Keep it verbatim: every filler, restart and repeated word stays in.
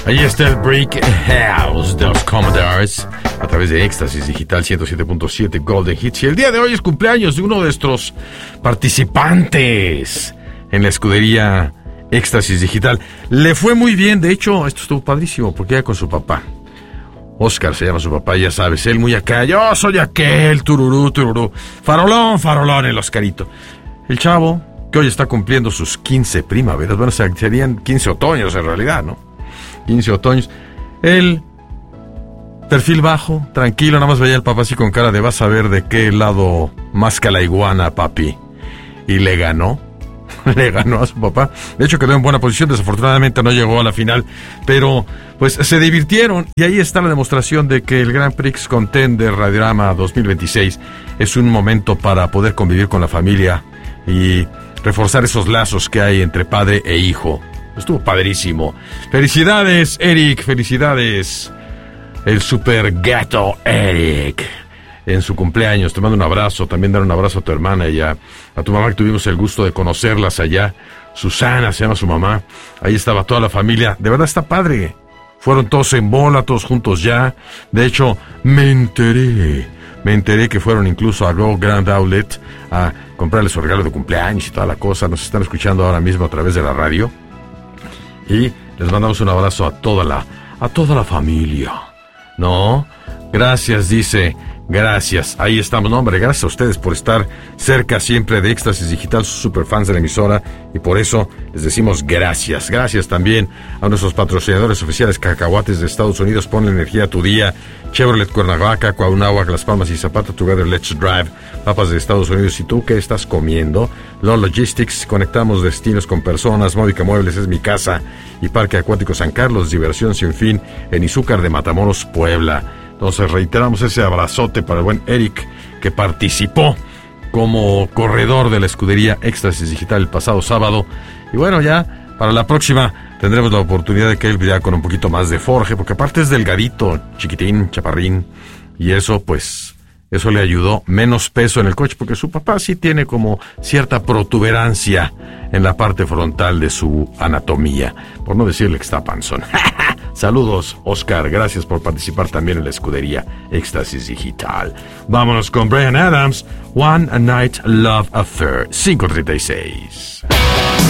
Ahí está el Brick House de los Commodores a través de Éxtasis Digital ciento siete punto siete Golden Hits. Y el día de hoy es cumpleaños de uno de nuestros participantes en la escudería Éxtasis Digital. Le fue muy bien, de hecho, esto estuvo padrísimo porque era con su papá. Oscar se llama su papá, ya sabes, él muy acá, yo soy aquel, tururú, tururú. Farolón, farolón, el Oscarito. El chavo, que hoy está cumpliendo sus quince primaveras, bueno, serían quince otoños en realidad, ¿no? quince otoños. Él, perfil bajo, tranquilo, nada más veía al papá así con cara de vas a ver de qué lado masca la iguana, papi. Y le ganó. Le ganó a su papá. De hecho quedó en buena posición, desafortunadamente no llegó a la final, pero pues se divirtieron y ahí está la demostración de que el Grand Prix Contender Radiorama dos mil veintiséis es un momento para poder convivir con la familia y reforzar esos lazos que hay entre padre e hijo. Estuvo padrísimo. Felicidades, Eric, felicidades. El super gato Eric en su cumpleaños, te mando un abrazo, también dar un abrazo a tu hermana y a, a tu mamá, que tuvimos el gusto de conocerlas allá. Susana se llama su mamá, ahí estaba toda la familia, de verdad está padre. Fueron todos en bola, todos juntos ya. De hecho, me enteré, me enteré que fueron incluso a Go Grand Outlet a comprarle su regalo de cumpleaños y toda la cosa. Nos están escuchando ahora mismo a través de la radio. Y les mandamos un abrazo a toda la, a toda la familia. ¿No? Gracias, dice... Gracias, ahí estamos, no, hombre, gracias a ustedes por estar cerca siempre de Éxtasis Digital, sus superfans de la emisora, y por eso les decimos gracias. Gracias también a nuestros patrocinadores oficiales, Cacahuates de Estados Unidos, ponle energía a tu día, Chevrolet Cuernavaca, Cuauhnáhuac, Las Palmas y Zapata, Together Let's Drive, Papas de Estados Unidos. ¿Y tú qué estás comiendo? Law Logistics, conectamos destinos con personas. Módica Muebles es mi casa, y Parque Acuático San Carlos, diversión sin fin en Izúcar de Matamoros, Puebla. Entonces reiteramos ese abrazote para el buen Eric, que participó como corredor de la escudería Éxtasis Digital el pasado sábado. Y bueno, ya para la próxima tendremos la oportunidad de que él vaya con un poquito más de forje, porque aparte es delgadito, chiquitín, chaparrín, y eso pues, eso le ayudó, menos peso en el coche, porque su papá sí tiene como cierta protuberancia en la parte frontal de su anatomía, por no decirle que está panzón. Saludos, Oscar, gracias por participar también en la escudería Éxtasis Digital. Vámonos con Bryan Adams, One Night Love Affair, cinco treinta y seis.